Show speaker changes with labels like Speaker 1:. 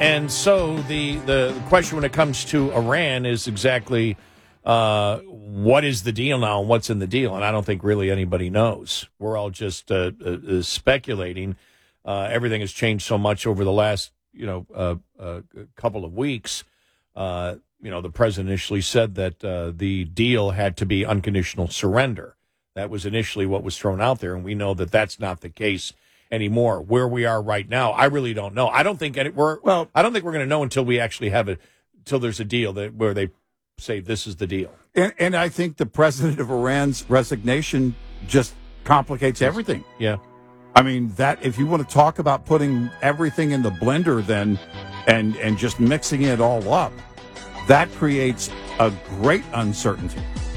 Speaker 1: And so the question when it comes to Iran is exactly what is the deal now and what's in the deal? And I don't think really anybody knows. We're all just speculating. Everything has changed so much over the last couple of weeks. The president initially said that the deal had to be unconditional surrender. That was initially what was thrown out there, and we know that that's not the case anymore. Where we are right now, I really don't know. I don't think we're going to know until we actually have until there's a deal where they say this is the deal.
Speaker 2: And I think the president of Iran's resignation just complicates everything.
Speaker 1: Yeah.
Speaker 2: I mean, that if you want to talk about putting everything in the blender then and just mixing it all up, that creates a great uncertainty.